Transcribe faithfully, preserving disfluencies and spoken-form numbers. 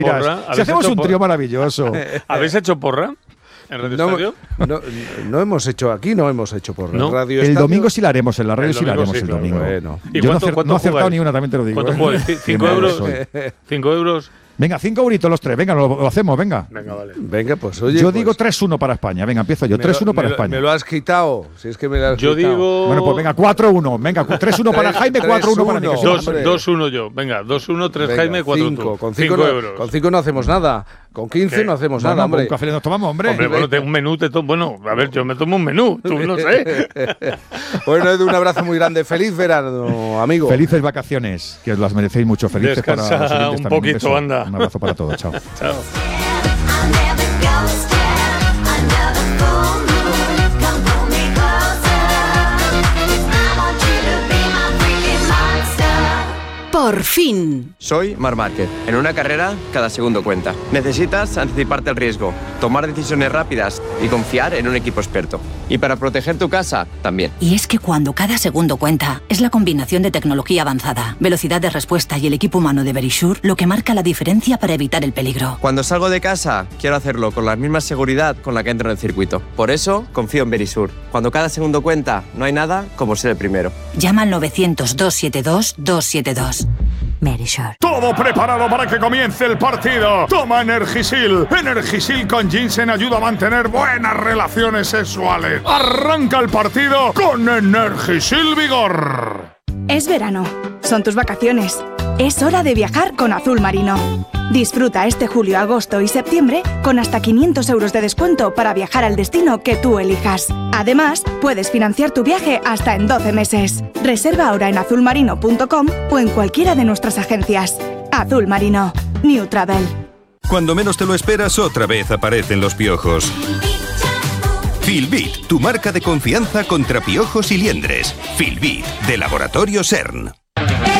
porra? Si hacemos un trío maravilloso. ¿Habéis hecho porra en Radio no, Estadio? No, no hemos hecho aquí, no hemos hecho porra. ¿No? Radio el Estadio, domingo sí la haremos, en la radio El sí la domingo haremos sí, el claro, domingo. bueno. ¿Y Yo cuánto- no, acer- cuánto no he acertado jugáis? ni una, también te lo digo. ¿Cuánto ¿eh? jugáis? ¿Cinco Qué malo euros? soy. ¿Cinco euros? Venga, cinco euritos los tres. Venga, lo, lo hacemos, venga. Venga, vale. Venga, pues oye. Yo pues, digo tres uno para España. Venga, empiezo yo. me tres uno lo- para me lo- España. Me lo has quitado. Si es que me lo has Yo quitado. digo... Bueno, pues venga, cuatro uno. Venga, tres uno para Tres- Jaime, cuatro uno para mí. que tres sí. uno. Dos, hombre. dos uno yo. Venga, dos uno, tres Venga, Jaime, cuatro cinco. tú. Con cinco, cinco no, euros. con cinco no hacemos nada. Con quince ¿Qué? no hacemos Bueno, nada, hombre. un café nos tomamos, hombre. Hombre, bueno, te- un menú te tomo. Bueno, a ver, yo me tomo un menú. Tú no sé. Bueno, Edu, un abrazo muy grande. Feliz verano, amigo. Felices vacaciones, que os las merecéis mucho. Felices Descansa para los oyentes un también. poquito, beso. anda. Un abrazo para todos. Chao. Chao. Por fin. Soy Marc Márquez. En una carrera, cada segundo cuenta. Necesitas anticiparte al riesgo, tomar decisiones rápidas y confiar en un equipo experto. Y para proteger tu casa, también. Y es que cuando cada segundo cuenta, es la combinación de tecnología avanzada, velocidad de respuesta y el equipo humano de Verisure lo que marca la diferencia para evitar el peligro. Cuando salgo de casa, quiero hacerlo con la misma seguridad con la que entro en el circuito. Por eso, confío en Verisure. Cuando cada segundo cuenta, no hay nada como ser el primero. Llama al novecientos, doscientos setenta y dos, doscientos setenta y dos. Verisure. Todo preparado para que comience el partido. Toma Energisil. Energisil con ginseng ayuda a mantener buenas relaciones sexuales. Arranca el partido con Energisil Vigor. Es verano. Son tus vacaciones. Es hora de viajar con Azul Marino. Disfruta este julio, agosto y septiembre con hasta quinientos euros de descuento para viajar al destino que tú elijas. Además, puedes financiar tu viaje hasta en doce meses. Reserva ahora en azul marino punto com o en cualquiera de nuestras agencias. Azul Marino. New Travel. Cuando menos te lo esperas, otra vez aparecen los piojos. Filbit, tu marca de confianza contra piojos y liendres. Filbit, de Laboratorio CERN.